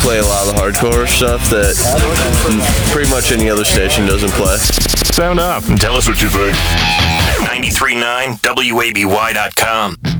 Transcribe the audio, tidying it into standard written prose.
play a lot of the hardcore stuff that pretty much any other station doesn't play. Sound up and tell us what you think. 93.9 WABY.com.